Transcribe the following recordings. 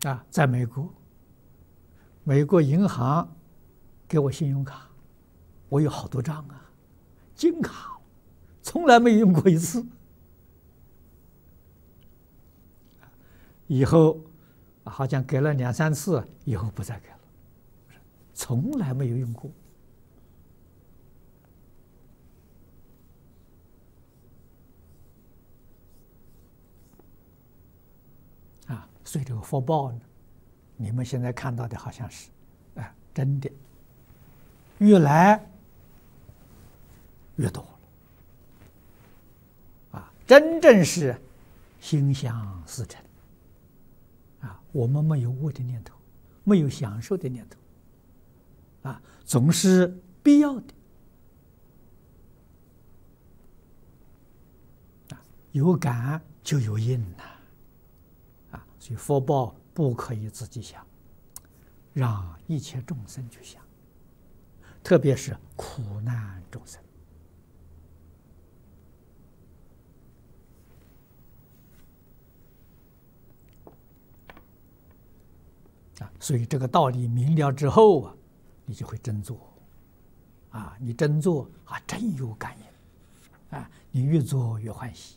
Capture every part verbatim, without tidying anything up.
啊，在美国，美国银行给我信用卡，我有好多张啊，金卡，从来没有用过一次。以后好像给了两三次，以后不再给了，从来没有用过。啊，所以这个福报呢，你们现在看到的好像是，哎，真的越来越多了，啊，真正是心想事成。啊，我们没有恶的念头，没有享受的念头，啊，总是必要的。啊，有感就有应呐，啊，所以福报不可以自己想，让一切众生去想，特别是苦难众生。啊，所以这个道理明了之后啊，你就会真做，啊，你真做啊，真有感应，啊，你越做越欢喜，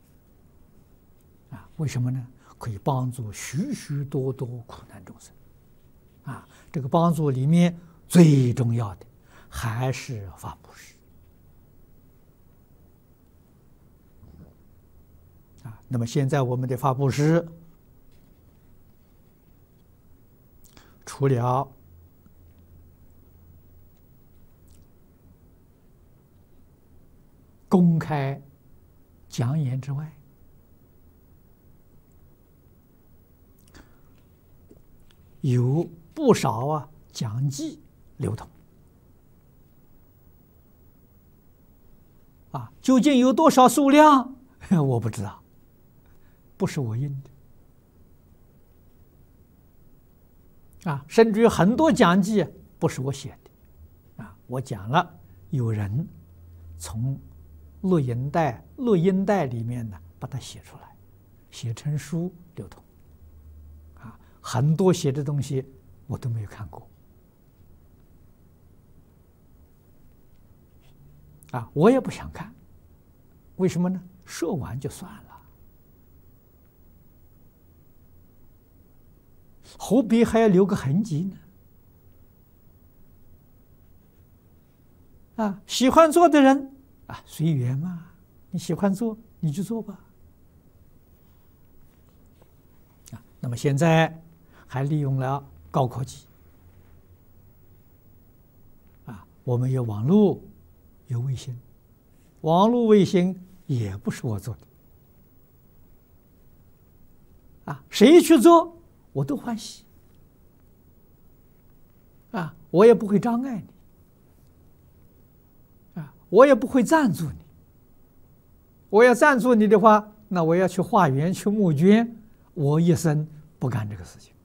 啊，为什么呢？可以帮助许许多多苦难众生，啊，这个帮助里面最重要的还是法布施，啊，那么现在我们的法布施，除了公开讲演之外，有不少啊讲记流通，啊，究竟有多少数量，我不知道，不是我印的。啊，甚至于很多讲记不是我写的，啊，我讲了，有人从录音带、录音带里面呢把它写出来，写成书流通，啊，很多写的东西我都没有看过，啊，我也不想看，为什么呢？说完就算了。何必还要留个痕迹呢？啊，喜欢做的人啊，随缘嘛，你喜欢做你就做吧。啊，那么现在还利用了高科技，啊，我们有网络，有卫星，网络卫星也不是我做的，啊，谁去做？我都欢喜，啊，我也不会障碍你，啊，我也不会赞助你。我要赞助你的话，那我要去化缘去募捐，我一生不干这个事情。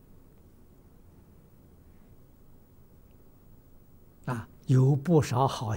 啊，有不少好